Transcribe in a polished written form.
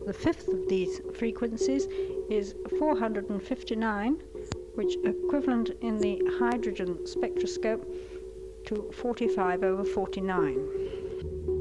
The fifth of these frequencies is 459, which equivalent in the hydrogen spectroscope to 45/49.